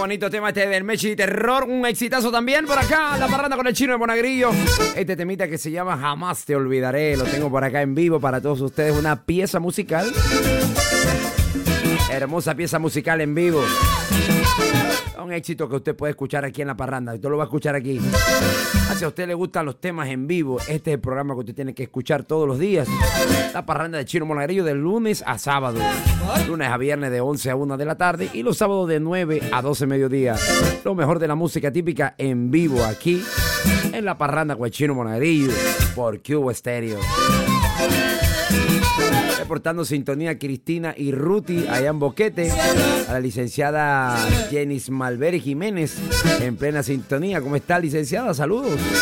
bonito tema este del Mechi Terror. Un exitazo también por acá. La parranda con el Chino de Monagrillo. Este temita que se llama Jamás te olvidaré. Lo tengo por acá en vivo para todos ustedes. Una pieza musical. Hermosa pieza musical en vivo. Un éxito que usted puede escuchar aquí en la parranda. Usted lo va a escuchar aquí. Si a usted le gustan los temas en vivo, este es el programa que usted tiene que escuchar todos los días. La parranda de Chino Monagrillo de lunes a sábado. Lunes a viernes de 11 a 1 de la tarde. Y los sábados de 9 a 12 mediodía. Lo mejor de la música típica en vivo aquí en la parranda con el Chino Monagrillo por Cubo Estéreo. Reportando sintonía Cristina y Ruti allá en Boquete. A la licenciada Jenis Malveri Jiménez en plena sintonía. ¿Cómo está, licenciada? Saludos.